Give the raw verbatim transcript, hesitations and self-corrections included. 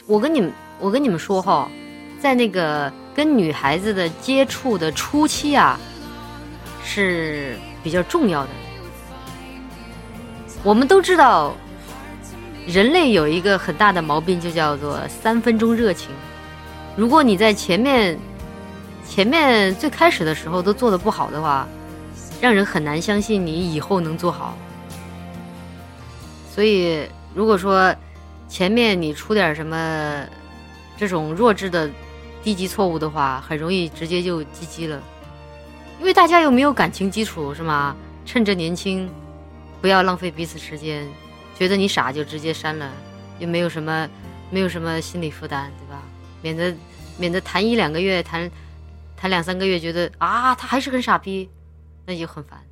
我跟你们我跟你们说哈，在那个跟女孩子的接触的初期啊，是比较重要的。我们都知道，人类有一个很大的毛病，就叫做三分钟热情。如果你在前面前面最开始的时候都做得不好的话，让人很难相信你以后能做好。所以如果说前面你出点什么这种弱智的低级错误的话，很容易直接就 G G 了。因为大家又没有感情基础，是吗？趁着年轻不要浪费彼此时间，觉得你傻就直接删了，又没有什么没有什么心理负担，对吧？免得免得谈一两个月谈谈两三个月觉得啊他还是很傻逼，那就很烦。